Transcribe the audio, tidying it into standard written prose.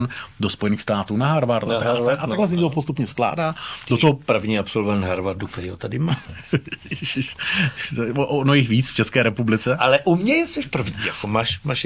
do Spojených států na Harvard. A takhle se to postupně skládá. První absolvent Harvardu, který ho tady má. Ono jich víc v České republice. Ale u mě jsi první, jako máš